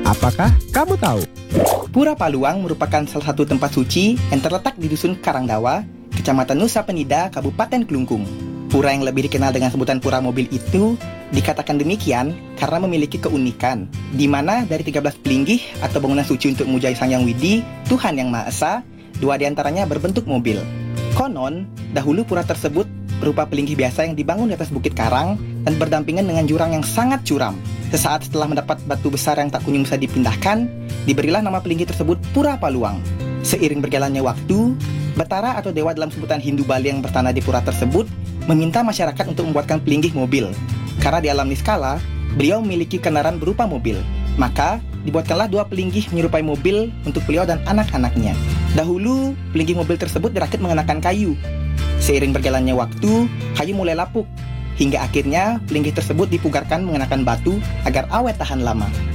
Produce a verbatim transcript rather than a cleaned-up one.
Apakah kamu tahu? Pura Paluang merupakan salah satu tempat suci yang terletak di Dusun Karangdawa, Kecamatan Nusa Penida, Kabupaten Klungkung. Pura yang lebih dikenal dengan sebutan Pura Mobil itu dikatakan demikian karena memiliki keunikan, di mana dari tiga belas pelinggih atau bangunan suci untuk memuja Sang Hyang Widi, Tuhan Yang Maha Esa, dua diantaranya berbentuk mobil. Konon, dahulu pura tersebut berupa pelinggih biasa yang dibangun di atas bukit karang dan berdampingan dengan jurang yang sangat curam. Sesaat setelah mendapat batu besar yang tak kunjung bisa dipindahkan, diberilah nama pelinggih tersebut Pura Paluang. Seiring berjalannya waktu, Batara atau dewa dalam sebutan Hindu Bali yang bertanah di pura tersebut meminta masyarakat untuk membuatkan pelinggih mobil. Karena di alam niskala, beliau memiliki kendaraan berupa mobil. Maka, dibuatkanlah dua pelinggih menyerupai mobil untuk beliau dan anak-anaknya. Dahulu, pelinggih mobil tersebut dirakit mengenakan kayu. Seiring berjalannya waktu, kayu mulai lapuk. Hingga akhirnya, pelinggih tersebut dipugarkan mengenakan batu agar awet tahan lama.